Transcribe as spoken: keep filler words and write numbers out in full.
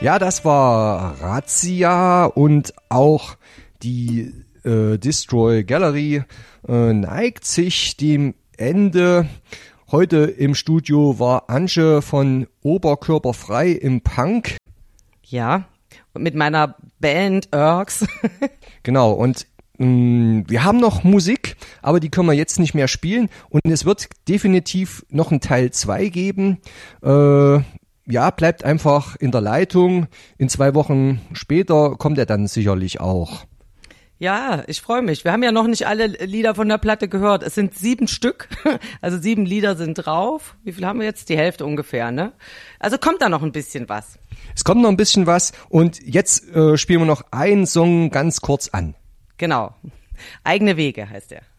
Ja, das war Razzia und auch die äh, Destroy Gallery äh, neigt sich dem Ende. Heute im Studio war Antje von Oberkörperfrei im Punk. Ja, und mit meiner Band Urks. Genau, und mh, wir haben noch Musik, aber die können wir jetzt nicht mehr spielen. Und es wird definitiv noch einen Teil zwei geben. Äh, ja, bleibt einfach in der Leitung. In zwei Wochen später kommt er dann sicherlich auch. Ja, ich freue mich. Wir haben ja noch nicht alle Lieder von der Platte gehört. Es sind sieben Stück, also sieben Lieder sind drauf. Wie viel haben wir jetzt? Die Hälfte ungefähr, ne? Also kommt da noch ein bisschen was. Es kommt noch ein bisschen was und jetzt äh, spielen wir noch einen Song ganz kurz an. Genau. Eigene Wege heißt er.